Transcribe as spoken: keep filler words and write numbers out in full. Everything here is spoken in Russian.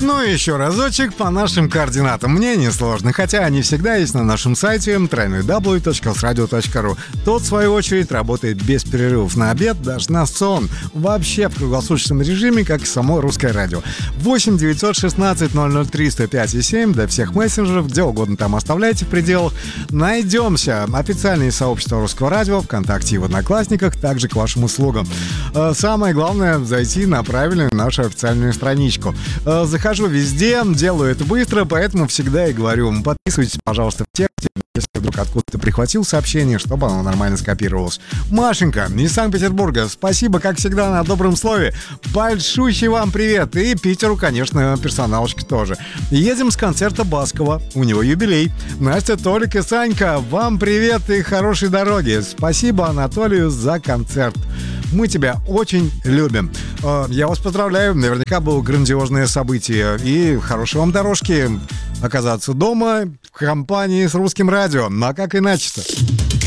Ну и еще разочек по нашим координатам. Мне несложно, хотя они всегда есть на нашем сайте дабл ю дабл ю дабл ю точка элсрадио точка ру. Тот, в свою очередь, работает без перерывов на обед, даже на сон. Вообще в круглосуточном режиме, как и само русское радио. восемь девятьсот шестнадцать ноль ноль три сто пять и семь для всех мессенджеров, где угодно там оставляйте в пределах. Найдемся. Официальные сообщества русского радио, ВКонтакте и в Одноклассниках, также к вашим услугам. Самое главное — зайти на правильную нашу официальную страничку. Захожу везде, делаю это быстро, поэтому всегда и говорю: подписывайтесь, пожалуйста, в тексте, если вдруг откуда-то прихватил сообщение, чтобы оно нормально скопировалось. Машенька из Санкт-Петербурга, спасибо, как всегда, на добром слове. Большущий вам привет. И Питеру, конечно, персоналочка тоже. Едем с концерта Баскова, у него юбилей. Настя, Толик и Санька, вам привет и хорошей дороги. Спасибо Анатолию за концерт. Мы тебя очень любим. Я вас поздравляю, наверняка было грандиозное событие. И хорошей вам дорожки оказаться дома в компании с русским радио. Ну а как иначе-то?